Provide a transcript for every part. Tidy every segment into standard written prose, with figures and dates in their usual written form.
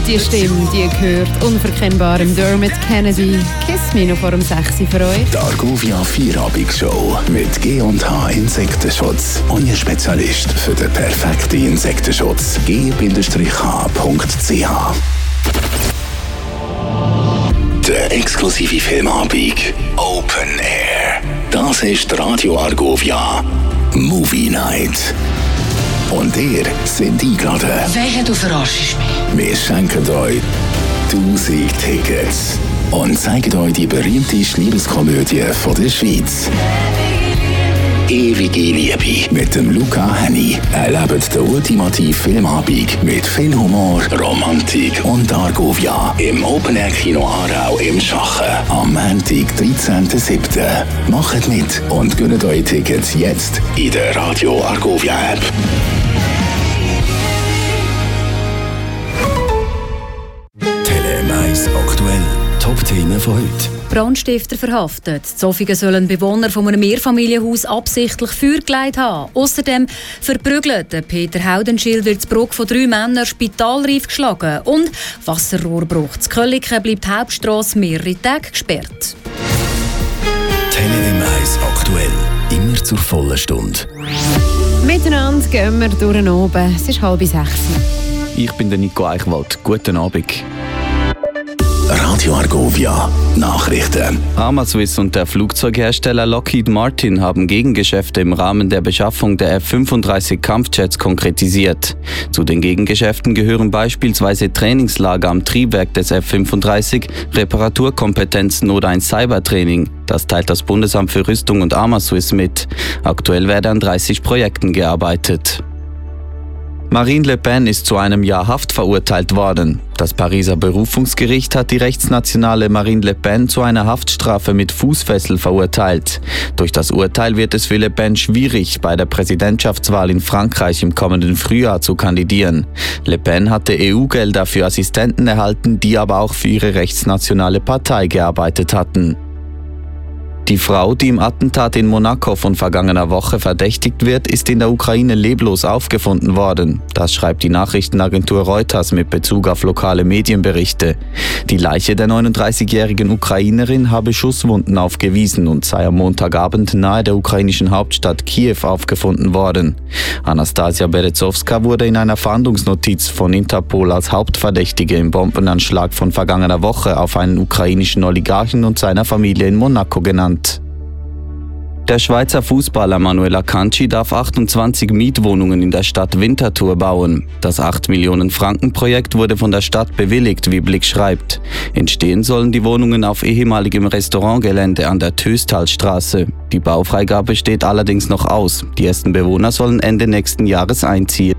Und die Stimme, die gehört unverkennbar im Dermot Kennedy. Kiss Me noch vor dem 6 für euch. Die Argovia Feierabend-Show mit G&H Insektenschutz. Euer Spezialist für den perfekten Insektenschutz. g-h.ch. Der exklusive Filmabend Open Air. Das ist Radio Argovia Movie Night. Und ihr seid eingeladen. Wehe, du verarschst mich. Wir schenken euch 1000 Tickets und zeigen euch die berühmteste Liebeskomödie von der Schweiz. Ewige Liebe mit dem Luca Henny. Erlebt den ultimativen Filmabend mit viel Humor, Romantik und Argovia im Open Air Kino Aarau im Schachen am Montag, 13.07. Macht mit und gönnt euch Tickets jetzt in der Radio Argovia App. Tele1 aktuell. Top-Themen von heute. Brandstifter verhaftet. In Zofingen sollen Bewohner von einem Mehrfamilienhaus absichtlich Feuer gelegt haben. Außerdem verprügelt. Peter Haudenschild wird in Bruck von 3 Männern spitalreif geschlagen. Und Wasserrohrbruch. In Kölliken bleibt die Hauptstrasse mehrere Tage gesperrt. Tele1 aktuell. Immer zur vollen Stunde. Miteinander gehen wir durch den Abend. Es ist 5:30. Ich bin der Nico Eichwald. Guten Abend. Radio Argovia Nachrichten. Amaswiss und der Flugzeughersteller Lockheed Martin haben Gegengeschäfte im Rahmen der Beschaffung der F-35 Kampfjets konkretisiert. Zu den Gegengeschäften gehören beispielsweise Trainingslager am Triebwerk des F-35, Reparaturkompetenzen oder ein Cybertraining. Das teilt das Bundesamt für Rüstung und Amaswiss mit. Aktuell werden an 30 Projekten gearbeitet. Marine Le Pen ist zu einem Jahr Haft verurteilt worden. Das Pariser Berufungsgericht hat die rechtsnationale Marine Le Pen zu einer Haftstrafe mit Fußfessel verurteilt. Durch das Urteil wird es für Le Pen schwierig, bei der Präsidentschaftswahl in Frankreich im kommenden Frühjahr zu kandidieren. Le Pen hatte EU-Gelder für Assistenten erhalten, die aber auch für ihre rechtsnationale Partei gearbeitet hatten. Die Frau, die im Attentat in Monaco von vergangener Woche verdächtigt wird, ist in der Ukraine leblos aufgefunden worden. Das schreibt die Nachrichtenagentur Reuters mit Bezug auf lokale Medienberichte. Die Leiche der 39-jährigen Ukrainerin habe Schusswunden aufgewiesen und sei am Montagabend nahe der ukrainischen Hauptstadt Kiew aufgefunden worden. Anastasia Berezowska wurde in einer Fahndungsnotiz von Interpol als Hauptverdächtige im Bombenanschlag von vergangener Woche auf einen ukrainischen Oligarchen und seiner Familie in Monaco genannt. Der Schweizer Fußballer Manuel Akanji darf 28 Mietwohnungen in der Stadt Winterthur bauen. Das 8-Millionen-Franken-Projekt wurde von der Stadt bewilligt, wie Blick schreibt. Entstehen sollen die Wohnungen auf ehemaligem Restaurantgelände an der Töstalstraße. Die Baufreigabe steht allerdings noch aus. Die ersten Bewohner sollen Ende nächsten Jahres einziehen.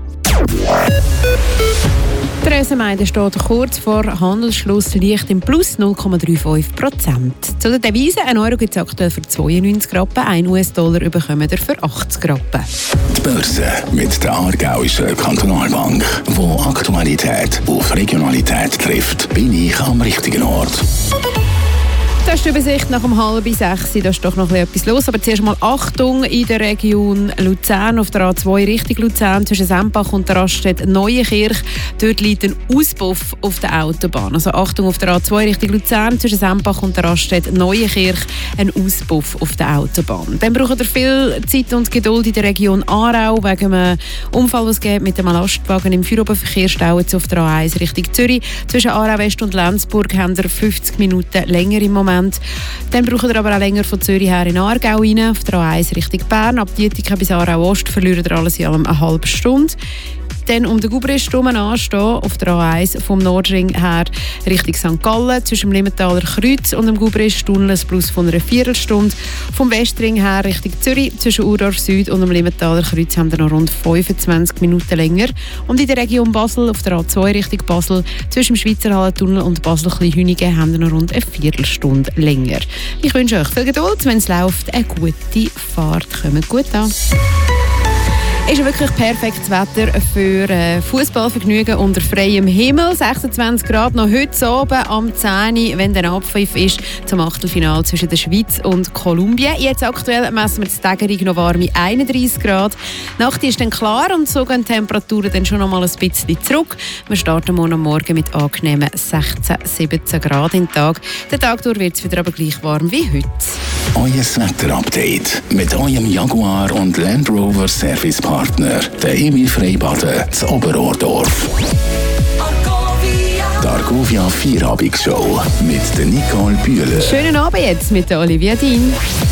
Theresa Meide steht kurz vor Handelsschluss, leicht im Plus 0,35%. Zu der Devise, 1 Euro gibt es aktuell für 92 Rappen, 1 US-Dollar bekommen ihr für 80 Rappen. Die Börse mit der Aargauischen Kantonalbank, wo Aktualität auf Regionalität trifft, bin ich am richtigen Ort. Das ist die Übersicht nach 5:30. Da ist doch noch etwas los. Aber zuerst mal Achtung in der Region Luzern, auf der A2 Richtung Luzern, zwischen Sempach und der Raststätte Neuenkirch. Dort liegt ein Auspuff auf der Autobahn. Also Achtung auf der A2 Richtung Luzern, zwischen Sempach und der Raststätte Neuenkirch, ein Auspuff auf der Autobahn. Dann braucht ihr viel Zeit und Geduld in der Region Aarau, wegen einem Unfall, was es mit dem Lastwagen im Feierabendverkehr stauen auf der A1 Richtung Zürich. Zwischen Aarau West und Lenzburg haben ihr 50 Minuten länger im Moment. Dann braucht ihr aber auch länger von Zürich her in Aargau rein, auf der A1 Richtung Bern. Ab Dietiken bis Aarau Ost verliert ihr alles in allem eine halbe Stunde. Dann um den Gubrist anstehen, auf der A1 vom Nordring her Richtung St. Gallen, zwischen dem Limmentaler Kreuz und dem Gubrist-Tunnel ein Plus von einer Viertelstunde. Vom Westring her Richtung Zürich, zwischen Urdorf Süd und dem Limmentaler Kreuz haben wir noch rund 25 Minuten länger. Und in der Region Basel, auf der A2 Richtung Basel, zwischen dem Schweizer Hallentunnel und Basel-Kleinhünigen haben wir noch rund eine Viertelstunde länger. Ich wünsche euch viel Geduld, wenn es läuft, eine gute Fahrt. Kommt gut an. Ist wirklich perfektes Wetter für Fußballvergnügen unter freiem Himmel. 26 Grad noch heute oben am 10 Uhr, wenn der Abpfiff ist zum Achtelfinale zwischen der Schweiz und Kolumbien. Jetzt aktuell messen wir die Steigerung noch warme 31 Grad. Die Nacht ist dann klar und so gehen die Temperaturen dann schon noch mal ein bisschen zurück. Wir starten morgen mit angenehmen 16, 17 Grad im Tag. Den Tag durch wird es wieder aber gleich warm wie heute. Euer Wetterupdate mit eurem Jaguar und Land Rover Servicepartner, der Emil Freibaden, zu Oberordorf. Die Argovia Vierabendsshow mit der Nicole Bühler. Schönen Abend jetzt mit Olivia Dean.